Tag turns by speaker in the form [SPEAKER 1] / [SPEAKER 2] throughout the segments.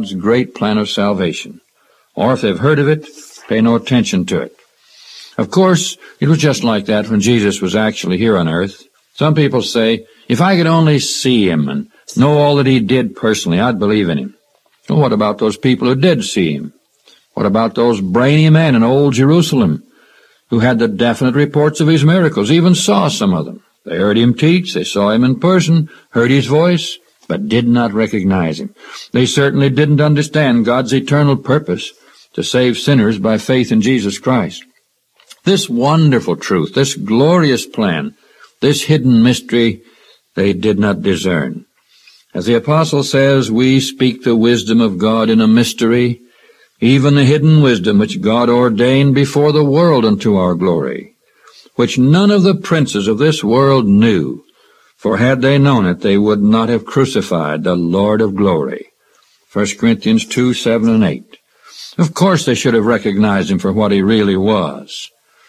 [SPEAKER 1] great plan of salvation. Or if they've heard of it, pay no attention to it. Of course, it was just like that when Jesus was actually here on earth. Some people say, if I could only see him and know all that he did personally, I'd believe in him. Well, what about those people who did see him? What about those brainy men in old Jerusalem who had the definite reports of his miracles, even saw some of them? They heard him teach, they saw him in person, heard his voice, but did not recognize him. They certainly didn't understand God's eternal purpose to save sinners by faith in Jesus Christ. This wonderful truth, this glorious plan, this hidden mystery, they did not discern. As the apostle says, we speak the wisdom of God in a mystery, even the hidden wisdom which God ordained before the world unto our glory, which none of the princes of this world knew, for had they known it, they would not have crucified the Lord of glory. 1 Corinthians 2, 7 and 8. Of course they should have recognized him for what he really was.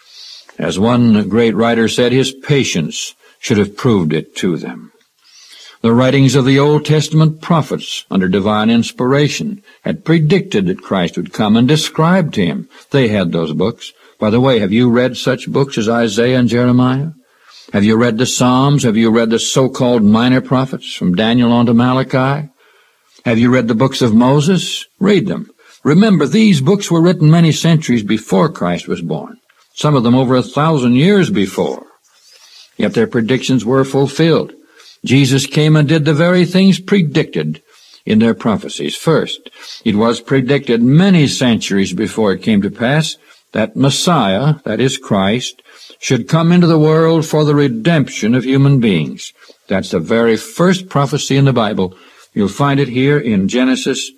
[SPEAKER 1] As one great writer said, his patience should have proved it to them. The writings of the Old Testament prophets, under divine inspiration, had predicted that Christ would come and described him. They had those books. By the way, have you read such books as Isaiah and Jeremiah? Have you read the Psalms? Have you read the so-called minor prophets, from Daniel on to Malachi? Have you read the books of Moses? Read them. Remember, these books were written many centuries before Christ was born, some of them over 1,000 years before. Yet their predictions were fulfilled. Jesus came and did the very things predicted in their prophecies. First, it was predicted many centuries before it came to pass that Messiah, that is Christ, should come into the world for the redemption of human beings. That's the very first prophecy in the Bible. You'll find it here in Genesis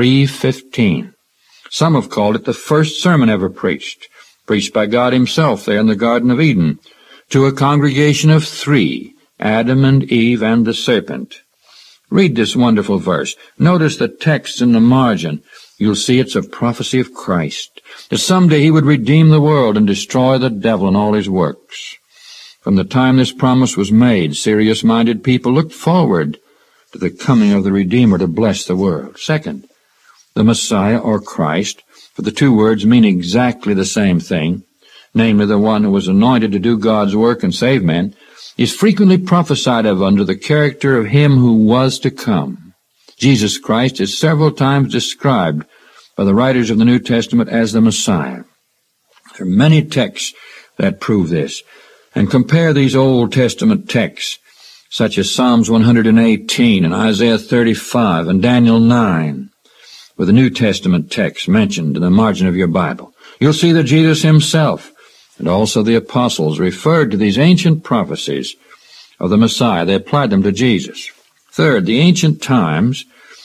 [SPEAKER 1] 3:15. Some have called it the first sermon ever preached by God himself there in the Garden of Eden, to a congregation of 3, Adam and Eve and the serpent. Read this wonderful verse. Notice the text in the margin. You'll see it's a prophecy of Christ, that someday he would redeem the world and destroy the devil and all his works. From the time this promise was made, serious-minded people looked forward to the coming of the Redeemer to bless the world. Second, the Messiah, or Christ, for the two words mean exactly the same thing, namely the one who was anointed to do God's work and save men, is frequently prophesied of under the character of him who was to come. Jesus Christ is several times described by the writers of the New Testament as the Messiah. There are many texts that prove this. And compare these Old Testament texts, such as Psalms 118 and Isaiah 35 and Daniel 9, with the New Testament text mentioned in the margin of your Bible. You'll see that Jesus himself and also the apostles referred to these ancient prophecies of the Messiah. They applied them to Jesus. Third, in ancient times,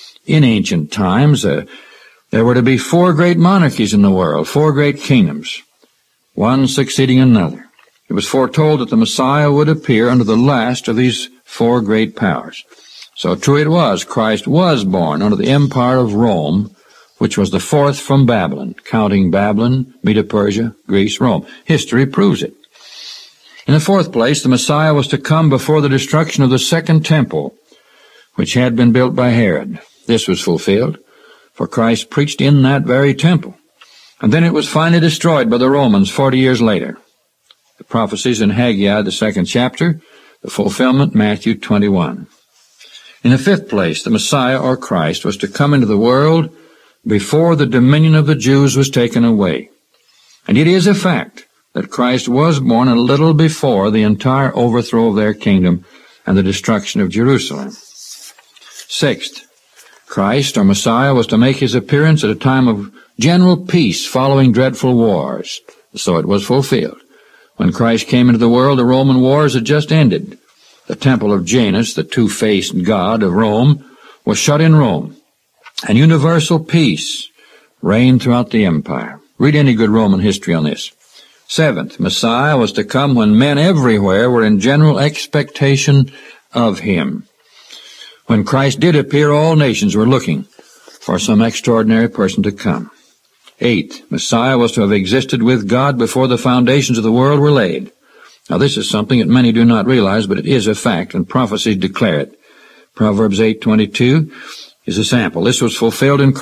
[SPEAKER 1] there were to be 4 great monarchies in the world, 4 great kingdoms, one succeeding another. It was foretold that the Messiah would appear under the last of these 4 great powers. So true it was. Christ was born under the empire of Rome, which was the 4th from Babylon, counting Babylon, Medo-Persia, Greece, Rome. History proves it. In the 4th place, the Messiah was to come before the destruction of the Second Temple, which had been built by Herod. This was fulfilled, for Christ preached in that very temple. And then it was finally destroyed by the Romans 40 years later. The prophecies in Haggai, the 2nd chapter, the fulfillment, Matthew 21. In the 5th place, the Messiah, or Christ, was to come into the world before the dominion of the Jews was taken away. And it is a fact that Christ was born a little before the entire overthrow of their kingdom and the destruction of Jerusalem. 6th, Christ, or Messiah, was to make his appearance at a time of general peace following dreadful wars. So it was fulfilled. When Christ came into the world, the Roman wars had just ended. The temple of Janus, the two-faced god of Rome, was shut in Rome, and universal peace reigned throughout the empire. Read any good Roman history on this. 7th, Messiah was to come when men everywhere were in general expectation of him. When Christ did appear, all nations were looking for some extraordinary person to come. 8th, Messiah was to have existed with God before the foundations of the world were laid. Now this is something that many do not realize, but it is a fact, and prophecies declare it. Proverbs 8:22 is a sample. This was fulfilled in Christ.